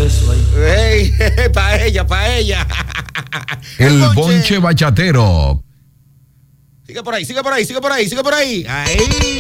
eso ahí. Ey, pa' ella. El bonche bachatero. Sigue por ahí. Ahí.